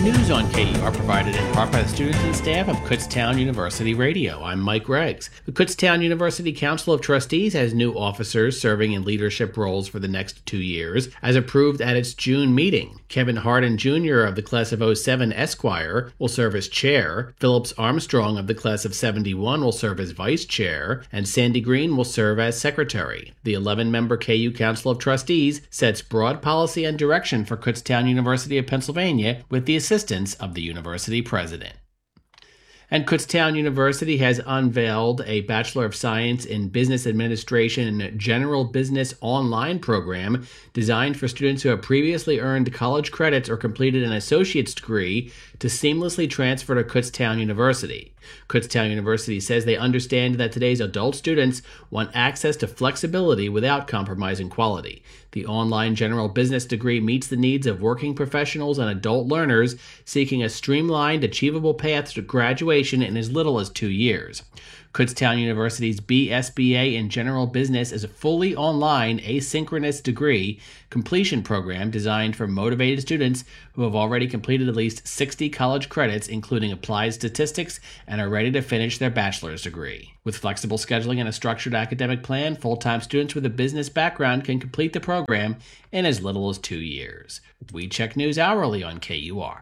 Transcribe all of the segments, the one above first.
News on KUR provided in part by the students and staff of Kutztown University Radio. I'm Mike Reggs. The Kutztown University Council of Trustees has new officers serving in leadership roles for the next 2 years, as approved at its June meeting. Kevin Hardin Jr. of the class of '07 Esquire will serve as chair, Phillips Armstrong of the class of '71 will serve as vice chair, and Sandy Green will serve as secretary. The 11-member KU Council of Trustees sets broad policy and direction for Kutztown University of Pennsylvania with the assistance of the university president. And Kutztown University has unveiled a Bachelor of Science in Business Administration and General Business online program designed for students who have previously earned college credits or completed an associate's degree to seamlessly transfer to Kutztown University. Kutztown University says they understand that today's adult students want access to flexibility without compromising quality. The online general business degree meets the needs of working professionals and adult learners seeking a streamlined, achievable path to graduation in as little as 2 years. Kutztown University's BSBA in General Business is a fully online, asynchronous degree completion program designed for motivated students who have already completed at least 60 college credits, including applied statistics, and are ready to finish their bachelor's degree. With flexible scheduling and a structured academic plan, full-time students with a business background can complete the program in as little as 2 years. We check news hourly on KUR.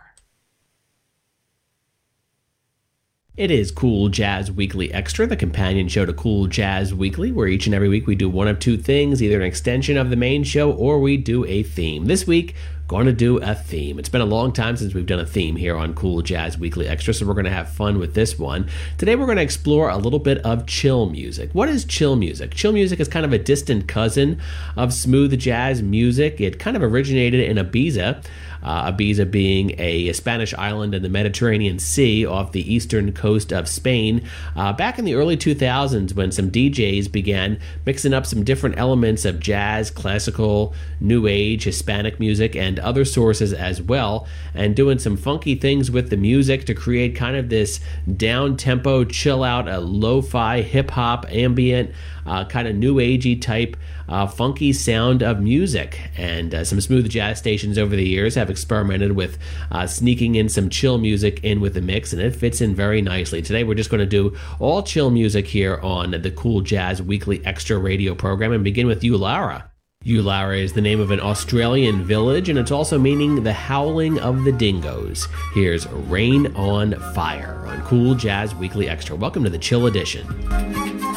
It is Cool Jazz Weekly Extra, the companion show to Cool Jazz Weekly, where each and every week we do one of two things, either an extension of the main show or we do a theme. This week, going to do a theme. It's been a long time since we've done a theme here on Cool Jazz Weekly Extra, so we're going to have fun with this one. Today we're going to explore a little bit of chill music. What is chill music? Chill music is kind of a distant cousin of smooth jazz music. It kind of originated in Ibiza. Ibiza being a Spanish island in the Mediterranean Sea off the eastern coast of Spain, back in the early 2000s when some DJs began mixing up some different elements of jazz, classical, new age, Hispanic music, and other sources as well, and doing some funky things with the music to create kind of this down-tempo, chill-out, lo-fi, hip-hop, ambient, kind of new agey type funky sound of music. And some smooth jazz stations over the years have experimented with sneaking in some chill music in with the mix, and it fits in very nicely. Today we're just going to do all chill music here on the Cool Jazz Weekly Extra radio program and begin with Ulara. Ulara is the name of an Australian village, and it's also meaning the howling of the dingoes. Here's Rain on Fire on Cool Jazz Weekly Extra. Welcome to the Chill Edition.